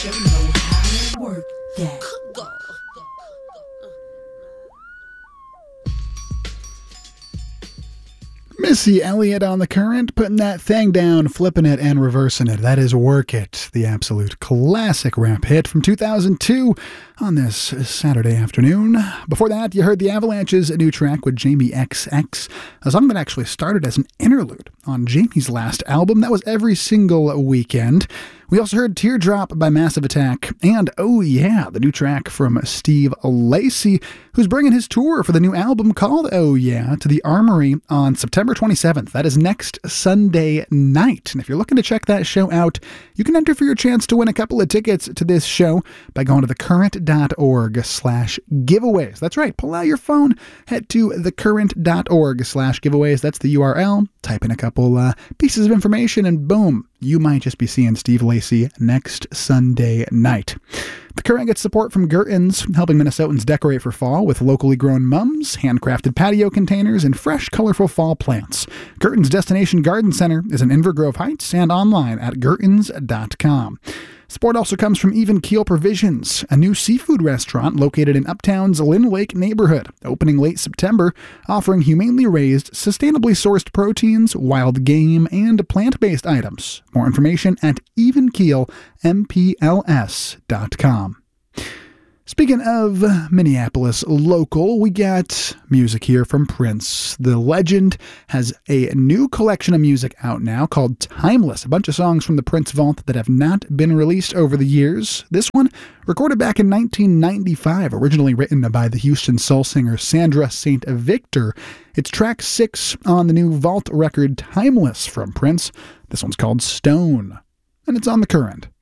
Don't know how to work that. Missy Elliott on The Current, putting that thing down, flipping it and reversing it. That is Work It, the absolute classic rap hit from 2002 on this Saturday afternoon. Before that, you heard the Avalanche's new track with Jamie XX, a song that actually started as an interlude on Jamie's last album. That was Every Single Weekend. We also heard Teardrop by Massive Attack, and oh yeah, the new track from Steve Lacy, who's bringing his tour for the new album called Oh Yeah to the Armory on September 27th. That is next Sunday night. And if you're looking to check that show out, you can enter for your chance to win a couple of tickets to this show by going to thecurrent.org/giveaways. That's right, pull out your phone, head to thecurrent.org/giveaways. That's the URL. Type in a couple pieces of information and boom, you might just be seeing Steve Lacy next Sunday night. The Current gets support from Gertens, helping Minnesotans decorate for fall with locally grown mums, handcrafted patio containers, and fresh, colorful fall plants. Gertens Destination Garden Center is in Inver Grove Heights and online at gertens.com. Support also comes from Even Keel Provisions, a new seafood restaurant located in Uptown's Lynn Lake neighborhood, opening late September, offering humanely raised, sustainably sourced proteins, wild game, and plant-based items. More information at evenkeelmpls.com. Speaking of Minneapolis local, we got music here from Prince. The legend has a new collection of music out now called Timeless, a bunch of songs from the Prince Vault that have not been released over the years. This one, recorded back in 1995, originally written by the Houston soul singer Sandra St. Victor. It's track 6 on the new Vault record Timeless from Prince. This one's called Stone, and it's on The Current.